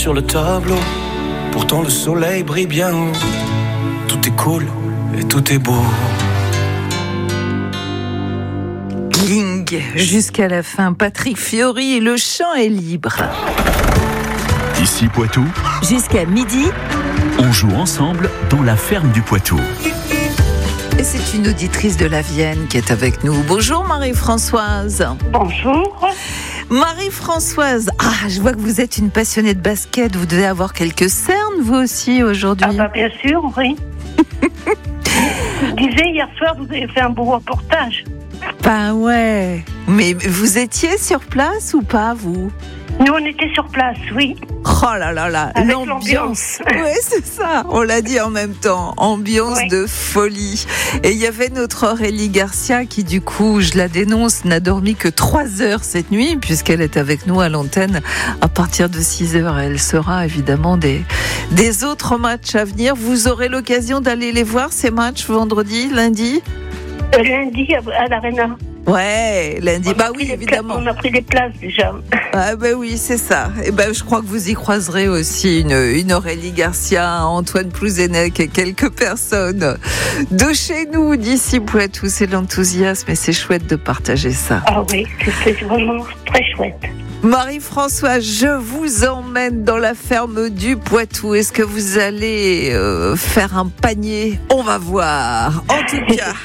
sur le tableau. Pourtant le soleil brille bien haut. Tout est cool et tout est beau. Ling, jusqu'à la fin, Patrick Fiori, et le chant est libre. Ici Poitou, Jusqu'à midi. on joue ensemble dans la ferme du Poitou. Et c'est une auditrice de la Vienne qui est avec nous. Bonjour Marie-Françoise. Bonjour. Marie-Françoise, je vois que vous êtes une passionnée de basket. Vous devez avoir quelques cernes, vous aussi, aujourd'hui. Ah bah bien sûr, oui. Je disais, hier soir, vous avez fait un beau reportage. Bah ouais. Mais vous étiez sur place ou pas, vous ? Nous, on était sur place, oui. Oh là là là, Avec l'ambiance. Oui, c'est ça. On l'a dit en même temps. Ambiance de folie. Et il y avait notre Aurélie Garcia qui, du coup, je la dénonce, n'a dormi que 3 heures cette nuit, puisqu'elle est avec nous à l'antenne à partir de 6 heures. Elle sera évidemment des autres matchs à venir. Vous aurez l'occasion d'aller les voir, ces matchs, vendredi, lundi ? Lundi à l'Arena. Ouais, lundi. Bah oui, évidemment. On a pris des places déjà. Ah ben oui, c'est ça. Et ben je crois que vous y croiserez aussi une Aurélie Garcia, Antoine Plouzenec et quelques personnes de chez nous, d'ici Poitou. C'est l'enthousiasme et c'est chouette de partager ça. Ah oui, c'est vraiment très chouette. Marie-Françoise, je vous emmène dans la ferme du Poitou. Est-ce que vous allez faire un panier ? On va voir. En tout cas,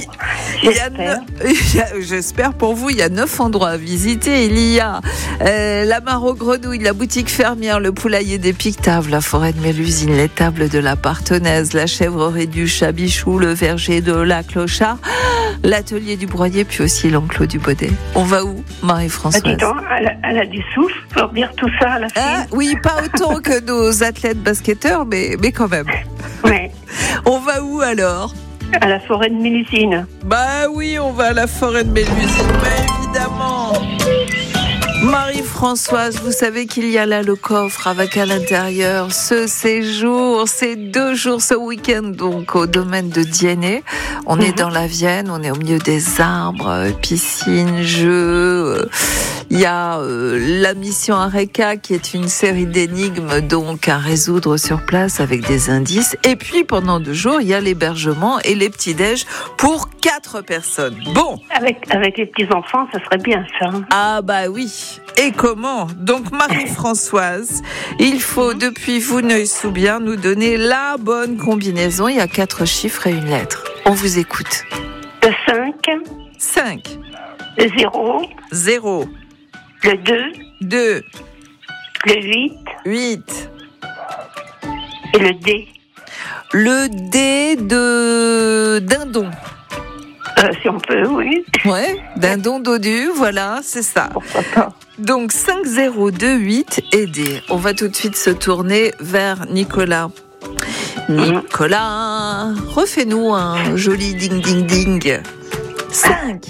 j'espère pour vous, il y a 9 endroits à visiter. Il y a la mare aux grenouilles, la boutique fermière, le poulailler des Pictaves, la forêt de Mélusine, l'étable de la Partenaise, la chèvrerie du Chabichou, le verger de la Clochard, l'atelier du broyer, puis aussi l'enclos du Baudet. On va où, Marie-Françoise ? Dis donc, elle a du souffle pour dire tout ça à la fin. Oui, pas autant que nos athlètes basketteurs, mais quand même. Ouais. On va où alors ? À la forêt de Mélusine. Bah oui, on va à la forêt de Mélusine, mais évidemment. Marie-Françoise, vous savez qu'il y a là le coffre avec à l'intérieur ce séjour, ces 2 jours, ce week-end donc au domaine de Diennet. On est dans la Vienne, on est au milieu des arbres, piscine, jeux. Il y a la mission Areka qui est une série d'énigmes donc à résoudre sur place avec des indices. Et puis pendant 2 jours, il y a l'hébergement et les petits-déj pour 4 personnes. Bon. Avec les petits-enfants, ça serait bien ça. Ah bah oui. Et comment ? Donc Marie-Françoise, il faut depuis Vouneuil-sous-Bienne nous donner la bonne combinaison. Il y a 4 chiffres et 1 lettre. On vous écoute. Le 5. 5. Le 0. 0. Le 2. 2. Le 8. 8. Et le D. Le D de dindon. Si on peut, oui. Ouais, dindon dodu, voilà, c'est ça. Pourquoi pas. Donc 5, 0, 2, 8 et D. On va tout de suite se tourner vers Nicolas. Nicolas, refais-nous un joli ding ding ding. 5.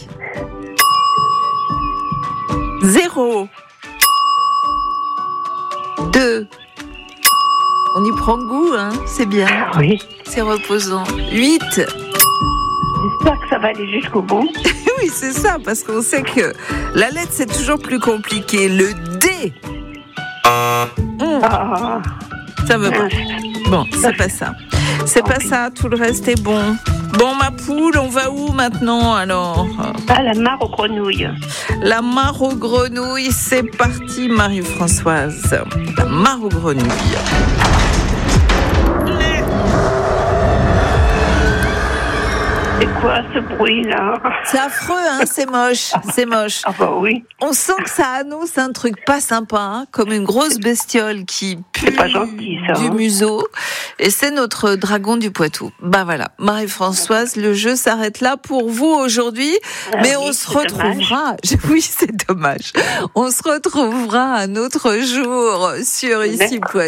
0. 2. On y prend goût, hein, c'est bien. Oui. C'est reposant. 8. J'espère que ça va aller jusqu'au bout. Oui, c'est ça, parce qu'on sait que la lettre, c'est toujours plus compliqué. Le D. Ça veut pas. Bon, c'est pas ça. C'est pas ça, tout le reste est bon. Bon, ma poule, on va où maintenant, alors ? Ah, la mare aux grenouilles. La mare aux grenouilles, c'est parti, Marie-Françoise. La mare aux grenouilles. C'est quoi ce bruit-là ? C'est affreux, hein, c'est moche, c'est moche. Ah bah oui. On sent que ça annonce un truc pas sympa, hein, comme une grosse bestiole qui pue pas gentil, ça, du hein. museau. Et c'est notre dragon du Poitou. Bah voilà, Marie-Françoise, le jeu s'arrête là pour vous aujourd'hui. Mais oui, on se retrouvera. Oui, c'est dommage. On se retrouvera un autre jour sur Ici Poitou.